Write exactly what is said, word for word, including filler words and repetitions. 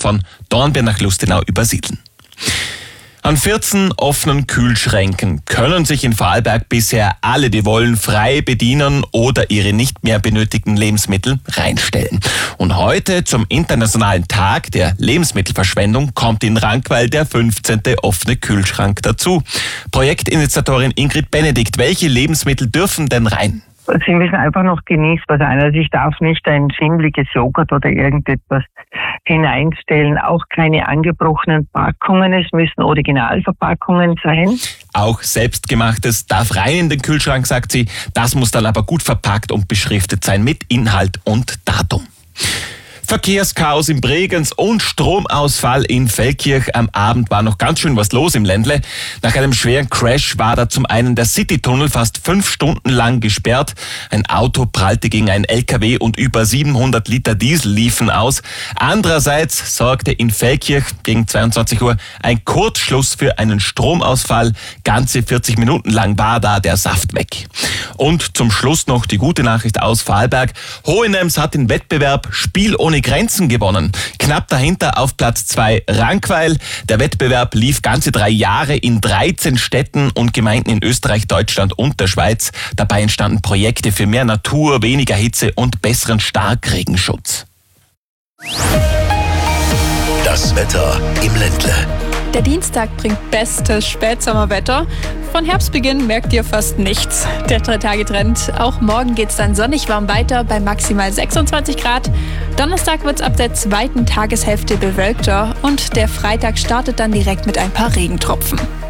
von Dornbirn nach Lustenau übersiedeln. An vierzehn offenen Kühlschränken können sich in Vorarlberg bisher alle, die wollen, frei bedienen oder ihre nicht mehr benötigten Lebensmittel reinstellen. Und heute zum Internationalen Tag der Lebensmittelverschwendung kommt in Rankweil der fünfzehnte offene Kühlschrank dazu. Projektinitiatorin Ingrid Benedikt, welche Lebensmittel dürfen denn rein? Sie müssen einfach noch genießbar sein. Also ich darf nicht ein schimmliges Joghurt oder irgendetwas hineinstellen. Auch keine angebrochenen Packungen. Es müssen Originalverpackungen sein. Auch Selbstgemachtes darf rein in den Kühlschrank, sagt sie. Das muss dann aber gut verpackt und beschriftet sein mit Inhalt und Datum. Verkehrschaos in Bregenz und Stromausfall in Feldkirch. Am Abend war noch ganz schön was los im Ländle. Nach einem schweren Crash war da zum einen der Citytunnel fast fünf Stunden lang gesperrt. Ein Auto prallte gegen einen L K W und über siebenhundert Liter Diesel liefen aus. Andererseits sorgte in Feldkirch gegen zweiundzwanzig Uhr ein Kurzschluss für einen Stromausfall. Ganze vierzig Minuten lang war da der Saft weg. Und zum Schluss noch die gute Nachricht aus Vorarlberg. Hohenems hat den Wettbewerb Spiel ohne Grenzen gewonnen. Knapp dahinter auf Platz zwei Rankweil. Der Wettbewerb lief ganze drei Jahre in dreizehn Städten und Gemeinden in Österreich, Deutschland und der Schweiz. Dabei entstanden Projekte für mehr Natur, weniger Hitze und besseren Starkregenschutz. Das Wetter im Ländle. Der Dienstag bringt bestes Spätsommerwetter. Von Herbstbeginn merkt ihr fast nichts. Der Drei-Tage-Trend. Auch morgen geht's dann sonnig warm weiter bei maximal sechsundzwanzig Grad. Donnerstag wird's ab der zweiten Tageshälfte bewölkter und der Freitag startet dann direkt mit ein paar Regentropfen.